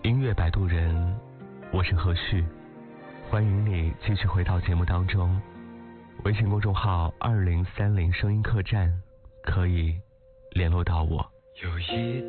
音乐摆渡人，我是何旭，欢迎你继续回到节目当中。微信公众号2030声音客栈可以联络到我。 有一